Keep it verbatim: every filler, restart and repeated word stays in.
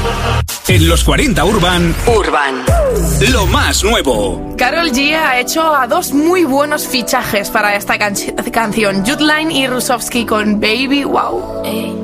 En los cuarenta Urban. Urban. Lo más nuevo. Karol G ha hecho a dos muy buenos fichajes para esta can- canción. Jutline y Rusovsky con Baby Wow. Ey,